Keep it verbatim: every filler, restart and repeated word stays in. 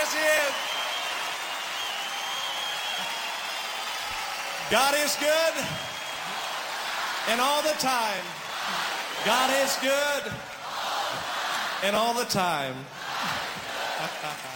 Así es. God is good. And all the time. God is good. And all the time.